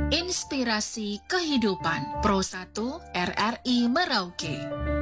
Inspirasi Kehidupan Pro 1 RRI Merauke.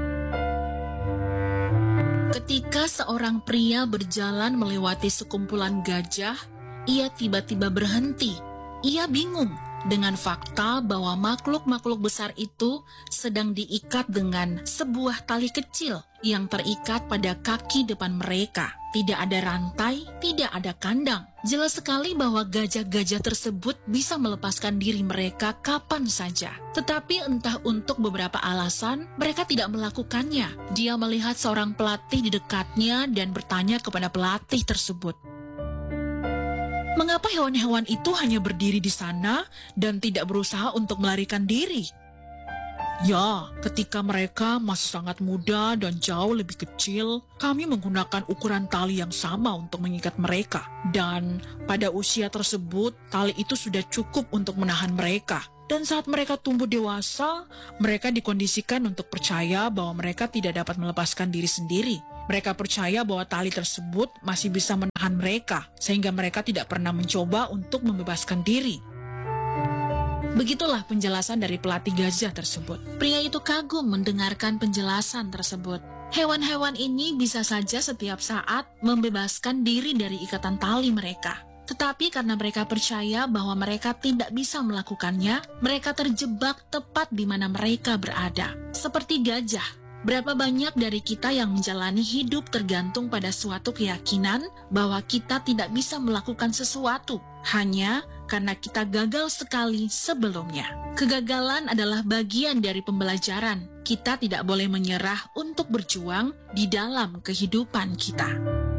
Ketika seorang pria berjalan melewati sekumpulan gajah, ia tiba-tiba berhenti. Ia bingung dengan fakta bahwa makhluk-makhluk besar itu sedang diikat dengan sebuah tali kecil yang terikat pada kaki depan mereka. Tidak ada rantai, tidak ada kandang. Jelas sekali bahwa gajah-gajah tersebut bisa melepaskan diri mereka kapan saja. Tetapi entah untuk beberapa alasan, mereka tidak melakukannya. Dia melihat seorang pelatih di dekatnya dan bertanya kepada pelatih tersebut, "Mengapa hewan-hewan itu hanya berdiri di sana dan tidak berusaha untuk melarikan diri?" "Ya, ketika mereka masih sangat muda dan jauh lebih kecil, kami menggunakan ukuran tali yang sama untuk mengikat mereka. Dan pada usia tersebut, tali itu sudah cukup untuk menahan mereka. Dan saat mereka tumbuh dewasa, mereka dikondisikan untuk percaya bahwa mereka tidak dapat melepaskan diri sendiri. Mereka percaya bahwa tali tersebut masih bisa menahan mereka, sehingga mereka tidak pernah mencoba untuk membebaskan diri." Begitulah penjelasan dari pelatih gajah tersebut. Pria itu kagum mendengarkan penjelasan tersebut. Hewan-hewan ini bisa saja setiap saat membebaskan diri dari ikatan tali mereka. Tetapi karena mereka percaya bahwa mereka tidak bisa melakukannya, mereka terjebak tepat di mana mereka berada. Seperti gajah, berapa banyak dari kita yang menjalani hidup tergantung pada suatu keyakinan bahwa kita tidak bisa melakukan sesuatu hanya karena kita gagal sekali sebelumnya. Kegagalan adalah bagian dari pembelajaran. Kita tidak boleh menyerah untuk berjuang di dalam kehidupan kita.